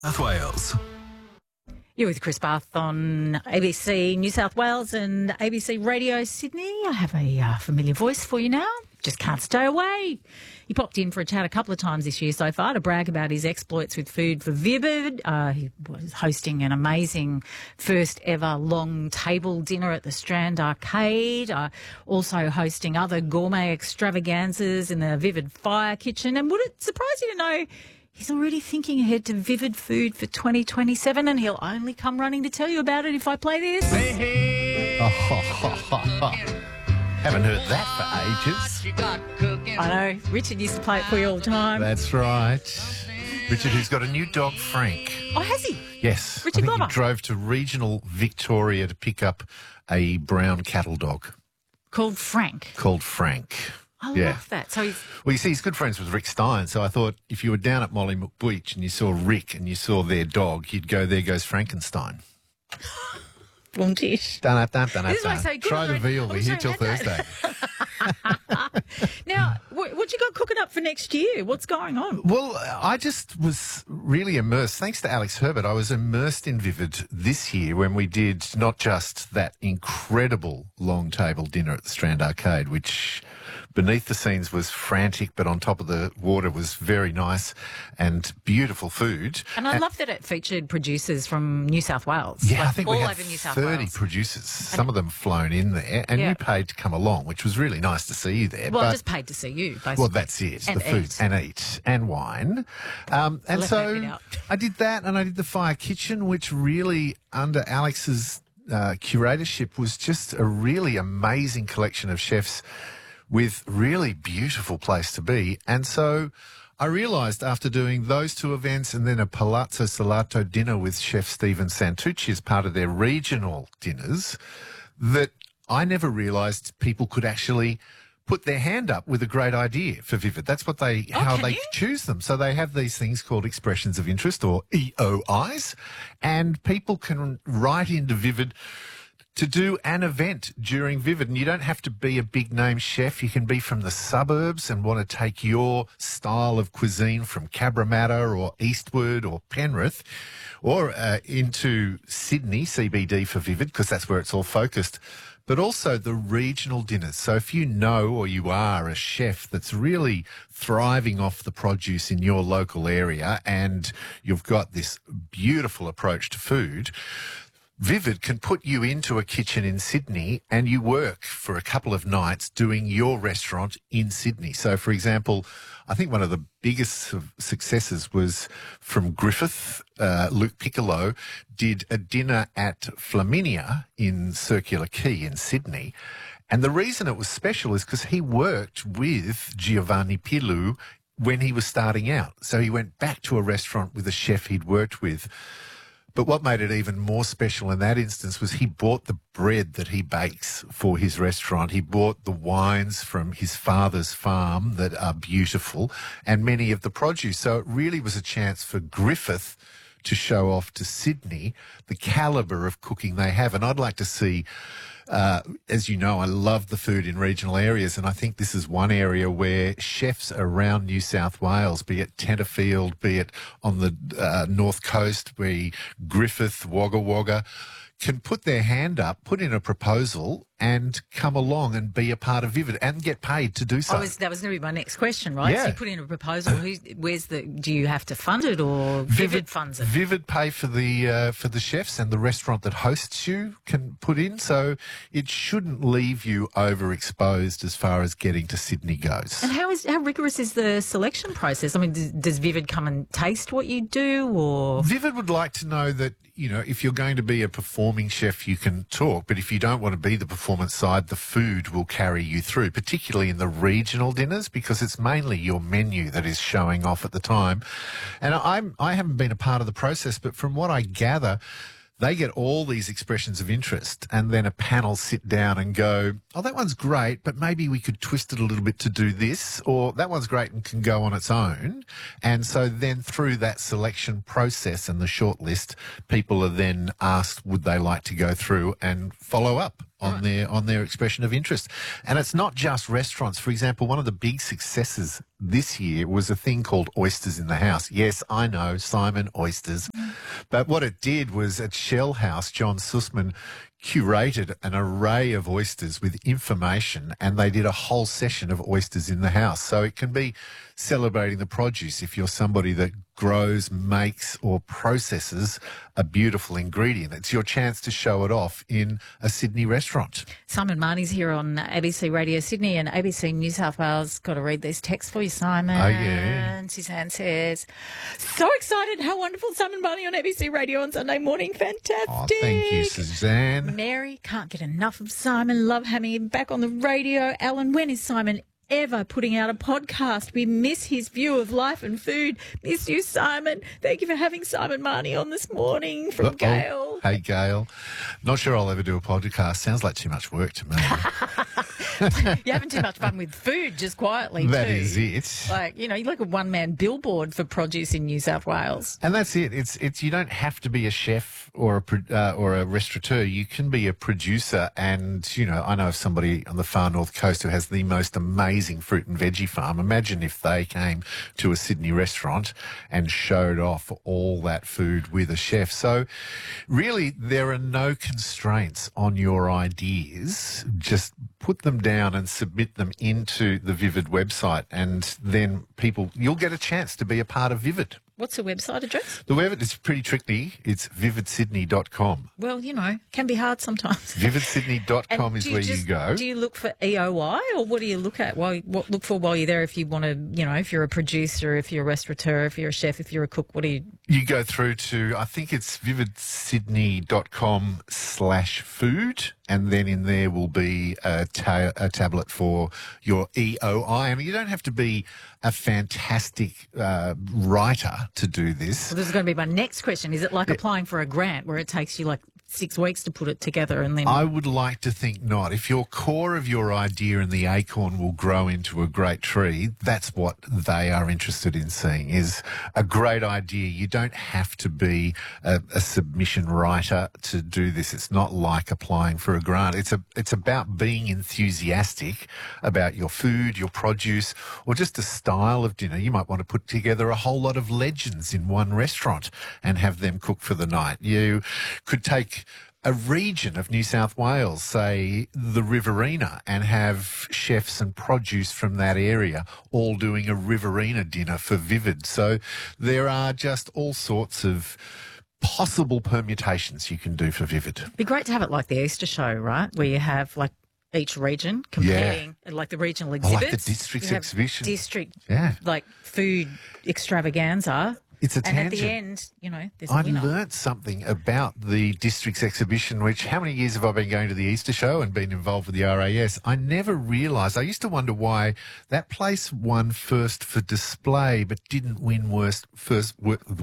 South Wales. You're with Chris Bath on ABC New South Wales and ABC Radio Sydney. I have a familiar voice for you now. Just can't stay away. He popped in for a chat a couple of times this year so far to brag about his exploits with Food for Vivid. He was hosting an amazing first ever long table dinner at the Strand Arcade, also hosting other gourmet extravaganzas in the Vivid Fire Kitchen. And would it surprise you to know he's already thinking ahead to Vivid Food for 2027, and he'll only come running to tell you about it if I play this. Haven't heard that for ages. I know. Richard used to play it for you all the time. That's right. Richard, who's got a new dog, Frank. Oh, has he? Yes. Richard I think Glover. he drove to regional Victoria to pick up a brown cattle dog Called Frank. called Frank. I Yeah. love that. So he's... Well, you see, he's good friends with Rick Stein, so I thought if you were down at Mollymook Beach and you saw Rick and you saw their dog, you'd go, there goes Frankenstein. Blondish. Dun-dun-dun-dun-dun. This is why I say good Try on the the- veal. I We're wish here I till had that. Thursday. Now, what you got cooking up for next year? What's going on? Well, I just was really immersed. Thanks to Alex Herbert, I was immersed in Vivid this year when we did not just that incredible long table dinner at the Strand Arcade, which beneath the scenes was frantic, but on top of the water was very nice and beautiful food. And I love that it featured producers from New South Wales. Yeah, like I think all we had over New South 30 Wales. producers. Some of them flown in there, and Yeah. you paid to come along, which was really nice to see you there. Well, I but just paid to see you, basically. well, that's it. And the food eat. and eat and wine. And left that bit so out. I did that, and I did the Fire Kitchen, which really, under Alex's curatorship, was just a really amazing collection of chefs with really beautiful place to be. And so I realised after doing those two events and then a Palazzo Salato dinner with Chef Stephen Santucci as part of their regional dinners, that I never realised people could actually put their hand up with a great idea for Vivid. That's what how can they you? choose them. So they have these things called expressions of interest, or EOIs, and people can write into Vivid to do an event during Vivid. And you don't have to be a big name chef. You can be from the suburbs and want to take your style of cuisine from Cabramatta or Eastwood or Penrith or into Sydney, CBD for Vivid, because that's where it's all focused, but also the regional dinners. So if you know or you are a chef that's really thriving off the produce in your local area and you've got this beautiful approach to food, Vivid can put you into a kitchen in Sydney and you work for a couple of nights doing your restaurant in Sydney. So, for example, I think one of the biggest successes was from Griffith. Luke Piccolo did a dinner at Flaminia in Circular Quay in Sydney. And the reason it was special is because he worked with Giovanni Pilu when he was starting out. So he went back to a restaurant with a chef he'd worked with. But what made it even more special in that instance was he bought the bread that he bakes for his restaurant. He bought the wines from his father's farm that are beautiful and many of the produce. So it really was a chance for Griffith to show off to Sydney the calibre of cooking they have. And I'd like to see, as you know, I love the food in regional areas, and I think this is one area where chefs around New South Wales, be it Tenterfield, be it on the north coast, be Griffith, Wagga Wagga, can put their hand up, put in a proposal and come along and be a part of Vivid and get paid to do so. That was going to be my next question, right? Yeah. So you put in a proposal. Do you have to fund it, or Vivid funds it? Vivid pay for the chefs, and the restaurant that hosts you can put in. So it shouldn't leave you overexposed as far as getting to Sydney goes. And how rigorous is the selection process? I mean, does Vivid come and taste what you do, or Vivid would like to know that, you know, if you're going to be a performing chef, you can talk, but if you don't want to be the performance side, the food will carry you through, particularly in the regional dinners, because it's mainly your menu that is showing off at the time. And I haven't been a part of the process, but from what I gather, they get all these expressions of interest, and then a panel sit down and go, oh, that one's great, but maybe we could twist it a little bit to do this, or that one's great and can go on its own. And so then through that selection process and the shortlist, people are then asked, would they like to go through and follow up on their expression of interest. And it's not just restaurants. For example, one of the big successes this year was a thing called Oysters in the House. Yes, I know, Simon Oysters. But what it did was at Shell House, John Sussman curated an array of oysters with information, and they did a whole session of Oysters in the House. So it can be celebrating the produce if you're somebody that grows, makes or processes a beautiful ingredient. It's your chance to show it off in a Sydney restaurant. Simon Marnie's here on ABC Radio Sydney and ABC New South Wales. Got to read these texts for you, Simon. Oh, yeah. Suzanne says, so excited. How wonderful. Simon Marnie on ABC Radio on Sunday morning. Fantastic. Oh, thank you, Suzanne. Mary, can't get enough of Simon. Love having him back on the radio. Alan, when is Simon ever putting out a podcast? We miss his view of life and food. Miss you, Simon. Thank you for having Simon Marnie on this morning from Gail. Hey, Gail. Not sure I'll ever do a podcast. Sounds like too much work to me. You're having too much fun with food, just quietly, That too. is it. Like, you know, you're like a one-man billboard for produce in New South Wales. And that's it. It's you don't have to be a chef or a restaurateur. You can be a producer. And, you know, I know of somebody on the far north coast who has the most amazing fruit and veggie farm. Imagine if they came to a Sydney restaurant and showed off all that food with a chef. So really, there are no constraints on your ideas. Just put them down and submit them into the Vivid website, and then you'll get a chance to be a part of Vivid. What's the website address? The web is pretty tricky. It's vividsydney.com. Well, you know, can be hard sometimes. Vividsydney.com is where you go. Do you look for EOI, or what do you look at? Look for while you're there? If you want to, you know, if you're a producer, if you're a restaurateur, if you're a chef, if you're a cook, what do you? You go through to, I think it's vividsydney.com/food, and then in there will be a tablet for your EOI. I mean, you don't have to be a fantastic writer to do this. Well, this is going to be my next question. Is it like applying for a grant where it takes you like 6 weeks to put it together and then... I would like to think not. If your core of your idea and the acorn will grow into a great tree, that's what they are interested in seeing, is a great idea. You don't have to be a submission writer to do this. It's not like applying for a grant. It's about being enthusiastic about your food, your produce, or just a style of dinner. You might want to put together a whole lot of legends in one restaurant and have them cook for the night. You could take a region of New South Wales, say the Riverina, and have chefs and produce from that area all doing a Riverina dinner for Vivid. So there are just all sorts of possible permutations you can do for Vivid. It'd be great to have it like the Easter show, right? Where you have like each region competing, like the regional exhibits. Like the district's exhibition. District, yeah, like food extravaganza. It's a tangent. And at the end, you know, there's a winner. I learnt something about the district's exhibition, which, how many years have I been going to the Easter show and been involved with the RAS? I never realised. I used to wonder why that place won first for display but didn't win first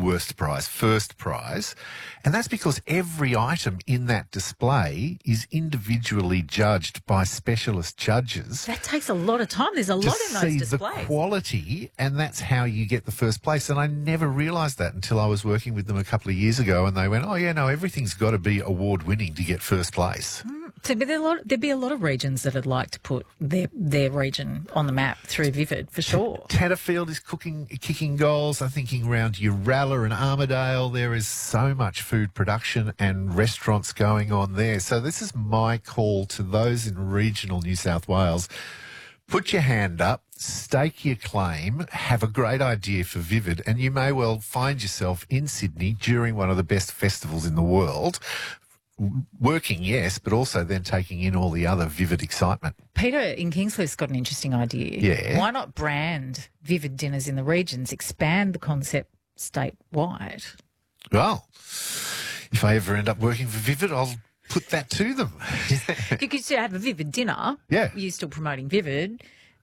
prize. And that's because every item in that display is individually judged by specialist judges. That takes a lot of time. There's a lot in those displays. The quality, and that's how you get the first place. And I never realised that until I was working with them a couple of years ago, and they went, oh, yeah, no, everything's got to be award-winning to get first place. So there'd be a lot of regions that would like to put their region on the map through Vivid, for sure. Tatterfield is kicking goals. I'm thinking around Uralla and Armidale. There is so much food production and restaurants going on there. So this is my call to those in regional New South Wales. Put your hand up, stake your claim, have a great idea for Vivid, and you may well find yourself in Sydney during one of the best festivals in the world, working, yes, but also then taking in all the other Vivid excitement. Peter in Kingscliff's got an interesting idea. Yeah. Why not brand Vivid dinners in the regions, expand the concept statewide? Well, if I ever end up working for Vivid, I'll put that to them. You could still have a Vivid dinner. Yeah. You're still promoting Vivid.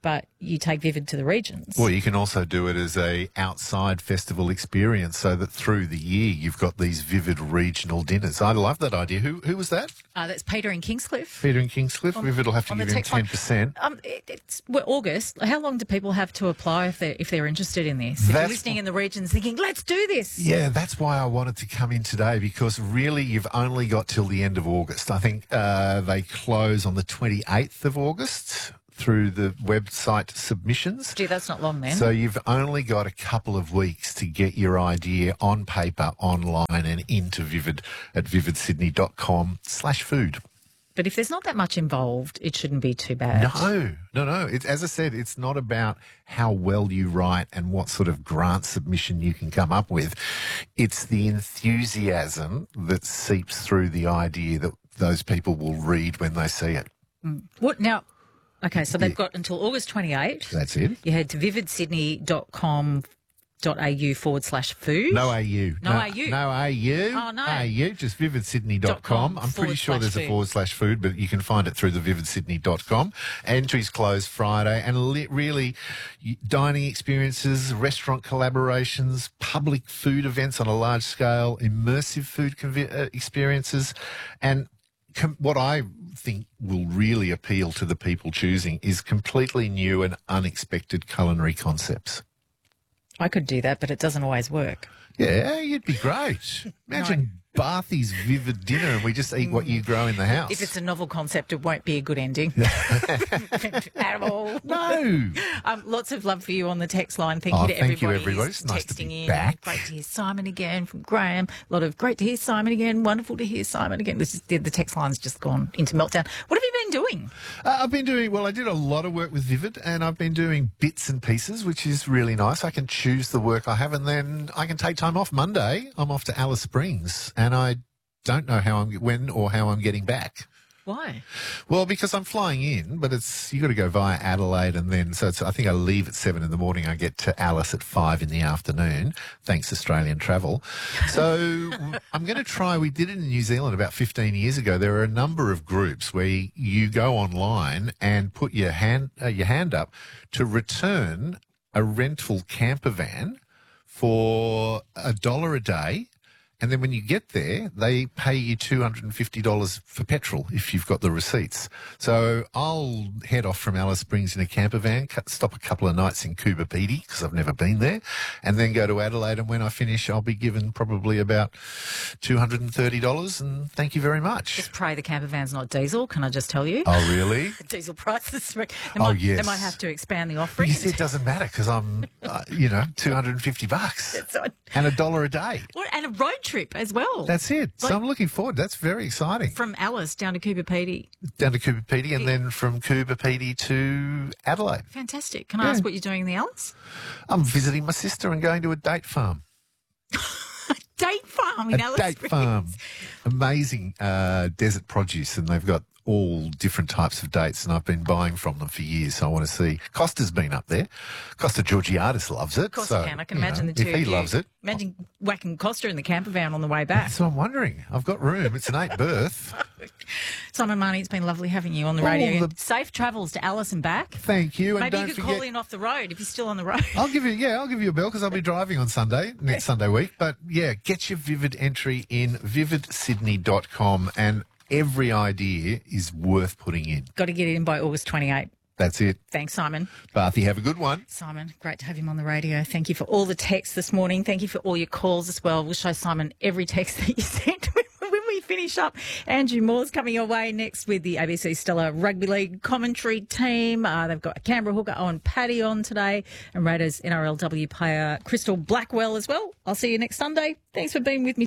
but you take Vivid to the regions. Well, you can also do it as a outside festival experience, so that through the year you've got these Vivid regional dinners. I love that idea. Who was that? That's Peter in Kingscliff. Peter in Kingscliff. Vivid will have to give him 10%. It's August. How long do people have to apply if they're interested in this? If you're listening in the regions thinking, let's do this. Yeah, that's why I wanted to come in today, because really you've only got till the end of August. I think they close on the 28th of August through the website submissions. Gee, that's not long then. So you've only got a couple of weeks to get your idea on paper, online and into Vivid at vividsydney.com/food. But if there's not that much involved, it shouldn't be too bad. No. As I said, it's not about how well you write and what sort of grant submission you can come up with. It's the enthusiasm that seeps through the idea that those people will read when they see it. What now? Okay, so they've got until August 28th. That's it. You head to vividsydney.com.au/food. No AU. No AU. No AU. Oh, no. AU, just vividsydney.com. I'm pretty sure there's a /food, but you can find it through the vividsydney.com. Entries close Friday, and really dining experiences, restaurant collaborations, public food events on a large scale, immersive food experiences, and what I think will really appeal to the people choosing is completely new and unexpected culinary concepts. I could do that, but it doesn't always work. Yeah, you'd be great. Imagine Barthy's Vivid dinner and we just eat what you grow in the house. If it's a novel concept, it won't be a good ending at all. No. Lots of love for you on the text line. Thank you to everybody. It's nice to be in. back. Great to hear Simon again from Graham. A lot of great to hear Simon again. Wonderful to hear Simon again. The text line's just gone into meltdown. What have you been doing? I did a lot of work with Vivid, and I've been doing bits and pieces, which is really nice. I can choose the work I have, and then I can take time off. Monday, I'm off to Alice Springs, and I don't know when or how I'm getting back. Why? Well, because I'm flying in, but you got to go via Adelaide, and then I think I leave at 7 in the morning. I get to Alice at 5 in the afternoon, thanks Australian Travel. So I'm going to try. We did it in New Zealand about 15 years ago. There are a number of groups where you go online and put your hand up to return a rental camper van for $1 a day. And then when you get there, they pay you $250 for petrol if you've got the receipts. So I'll head off from Alice Springs in a camper van, stop a couple of nights in Coober Pedy because I've never been there, and then go to Adelaide. And when I finish, I'll be given probably about $230. And thank you very much. Just pray the camper van's not diesel. Can I just tell you? Oh, really? Diesel prices. Yes. They might have to expand the offering. You see, it doesn't matter because I'm, $250 That's right. and $1 a day. And a road trip as well. That's it. So I'm looking forward. That's very exciting. From Alice down to Coober Pedy. And then from Coober Pedy to Adelaide. Fantastic. Can I ask what you're doing in the Alice? I'm visiting my sister and going to a date farm. Date farm in Alice Date Springs. farm. Amazing desert produce, and they've got all different types of dates, and I've been buying from them for years, so I want to see. Costa's been up there. Costa Georgiadis loves it. Of course I can. I can imagine the two if he loves it. Imagine whacking Costa in the camper van on the way back. So I'm wondering. I've got room. It's an 8 berth. Simon Marnie, it's been lovely having you on the radio. Safe travels to Alice and back. Thank you. Maybe and you could call in off the road if you're still on the road. I'll give you a bell because I'll be driving on next Sunday week. But yeah, get your Vivid entry in vividsydney.com, and every idea is worth putting in. Got to get it in by August 28. That's it. Thanks, Simon. Barthy, have a good one. Simon, great to have him on the radio. Thank you for all the texts this morning. Thank you for all your calls as well. We'll show Simon every text that you sent when we finish up. Andrew Moore's coming your way next with the ABC Stella Rugby League commentary team. They've got a Canberra hooker, Owen Paddy, on today, and Raiders NRLW player Crystal Blackwell as well. I'll see you next Sunday. Thanks for being with me.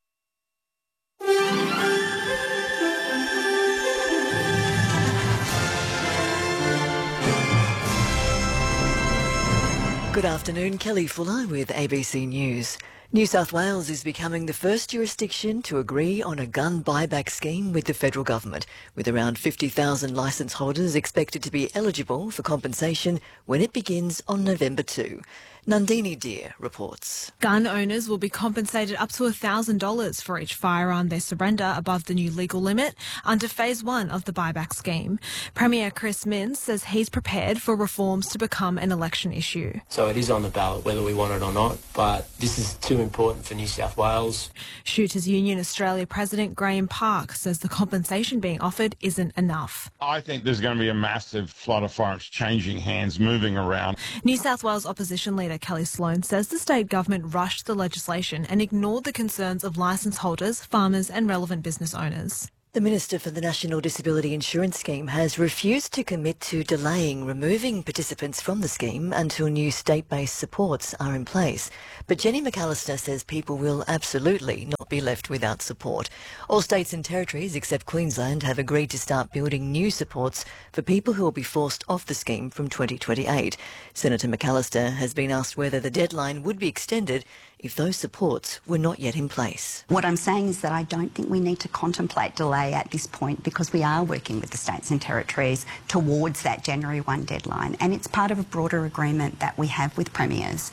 Good afternoon, Kelly Fuller with ABC News. New South Wales is becoming the first jurisdiction to agree on a gun buyback scheme with the federal government, with around 50,000 licence holders expected to be eligible for compensation when it begins on November 2. Nandini Deer reports. Gun owners will be compensated up to $1,000 for each firearm they surrender above the new legal limit under Phase 1 of the buyback scheme. Premier Chris Minns says he's prepared for reforms to become an election issue. So it is on the ballot whether we want it or not, but this is too important for New South Wales. Shooters Union Australia President Graham Park says the compensation being offered isn't enough. I think there's going to be a massive flood of firearms changing hands, moving around. New South Wales opposition leader Kelly Sloan says the state government rushed the legislation and ignored the concerns of licence holders, farmers and relevant business owners. The Minister for the National Disability Insurance Scheme has refused to commit to delaying removing participants from the scheme until new state-based supports are in place. But Jenny McAllister says people will absolutely not be left without support. All states and territories except Queensland have agreed to start building new supports for people who will be forced off the scheme from 2028. Senator McAllister has been asked whether the deadline would be extended if those supports were not yet in place. What I'm saying is that I don't think we need to contemplate delay at this point because we are working with the states and territories towards that January 1 deadline, and it's part of a broader agreement that we have with premiers.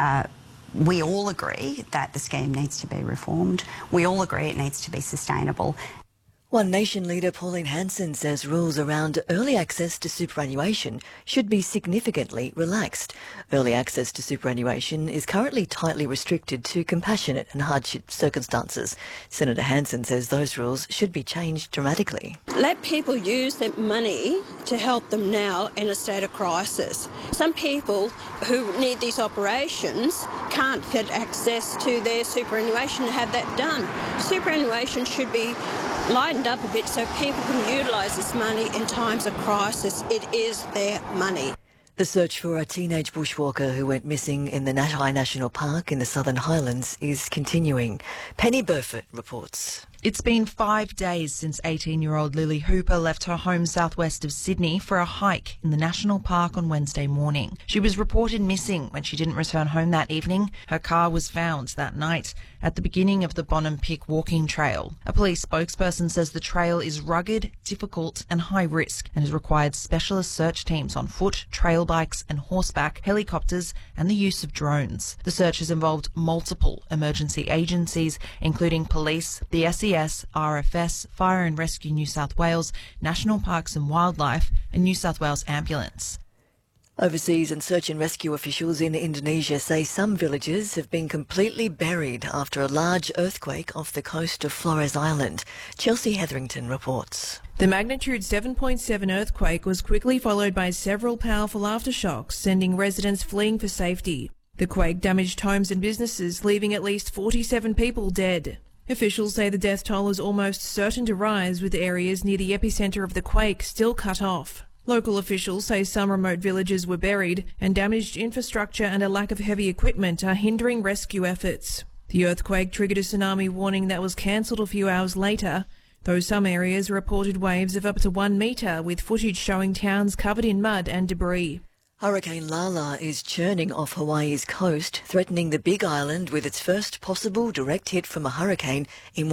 We all agree that the scheme needs to be reformed. We all agree it needs to be sustainable. One Nation leader Pauline Hanson says rules around early access to superannuation should be significantly relaxed. Early access to superannuation is currently tightly restricted to compassionate and hardship circumstances. Senator Hanson says those rules should be changed dramatically. Let people use their money to help them now in a state of crisis. Some people who need these operations can't get access to their superannuation to have that done. Superannuation should be lightened up a bit so people can utilise this money in times of crisis. It is their money. The search for a teenage bushwalker who went missing in the Natai National Park in the Southern Highlands is continuing. Penny Burford reports. It's been 5 days since 18-year-old Lily Hooper left her home southwest of Sydney for a hike in the National Park on Wednesday morning. She was reported missing when she didn't return home that evening. Her car was found that night at the beginning of the Bonham Pick walking trail. A police spokesperson says the trail is rugged, difficult and high risk and has required specialist search teams on foot, trail bikes and horseback, helicopters and the use of drones. The search has involved multiple emergency agencies, including police, the SES, RFS, Fire and Rescue New South Wales, National Parks and Wildlife and New South Wales Ambulance. Overseas and search and rescue officials in Indonesia say some villages have been completely buried after a large earthquake off the coast of Flores Island. Chelsea Hetherington reports. The magnitude 7.7 earthquake was quickly followed by several powerful aftershocks, sending residents fleeing for safety. The quake damaged homes and businesses, leaving at least 47 people dead. Officials say the death toll is almost certain to rise, with areas near the epicentre of the quake still cut off. Local officials say some remote villages were buried and damaged infrastructure and a lack of heavy equipment are hindering rescue efforts. The earthquake triggered a tsunami warning that was cancelled a few hours later, though some areas reported waves of up to 1 metre, with footage showing towns covered in mud and debris. Hurricane Lala is churning off Hawaii's coast, threatening the Big Island with its first possible direct hit from a hurricane in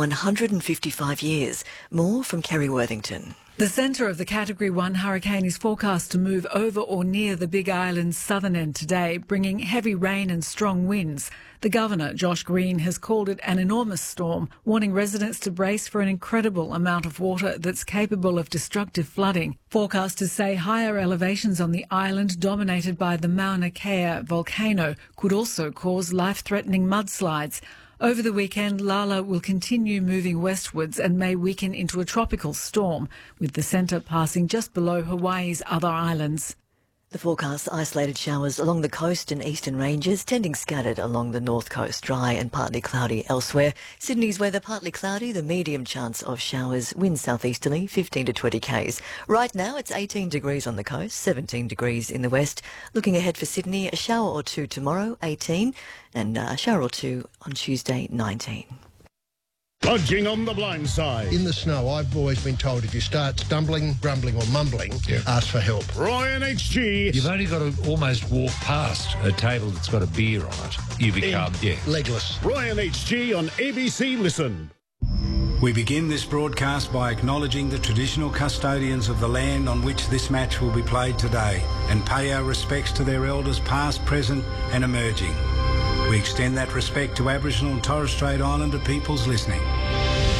155 years. More from Kerry Worthington. The centre of the Category 1 hurricane is forecast to move over or near the Big Island's southern end today, bringing heavy rain and strong winds. The Governor, Josh Green, has called it an enormous storm, warning residents to brace for an incredible amount of water that's capable of destructive flooding. Forecasters say higher elevations on the island, dominated by the Mauna Kea volcano, could also cause life-threatening mudslides. Over the weekend, Lala will continue moving westwards and may weaken into a tropical storm, with the centre passing just below Hawaii's other islands. The forecast isolated showers along the coast and eastern ranges, tending scattered along the north coast, dry and partly cloudy elsewhere. Sydney's weather partly cloudy, the medium chance of showers, winds southeasterly 15 to 20 k's. Right now it's 18 degrees on the coast, 17 degrees in the west. Looking ahead for Sydney, a shower or two tomorrow, 18, and a shower or two on Tuesday, 19. Lodging on the blind side. In the snow, I've always been told if you start stumbling, grumbling or mumbling, ask for help. Ryan HG. You've only got to almost walk past a table that's got a beer on it. You become, legless. Ryan HG on ABC Listen. We begin this broadcast by acknowledging the traditional custodians of the land on which this match will be played today and pay our respects to their elders past, present and emerging. We extend that respect to Aboriginal and Torres Strait Islander peoples listening.